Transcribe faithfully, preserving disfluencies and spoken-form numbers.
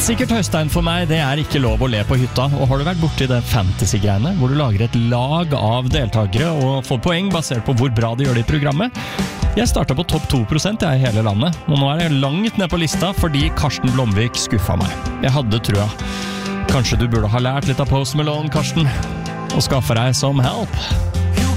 Sikkert Høystein for meg, det er ikke lov å le på hytta. Og har du vært borti det fantasy-greiene, hvor du lager et lag av deltakere og får poeng basert på hvor bra de gjør det i programmet? Jeg startet på topp to prosent jeg, i hele landet, og nå er jeg langt ned på lista fordi Karsten Blomvik skuffa meg. Jeg hadde trua. Kanskje du burde ha lært litt av Post Malone, Karsten, og skaffe deg som help.